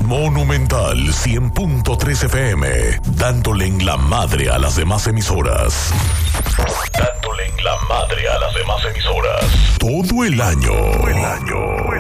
Monumental 100.3 FM, dándole en la madre a las demás emisoras. Dándole en la madre a las demás emisoras. Todo el año. Todo el año.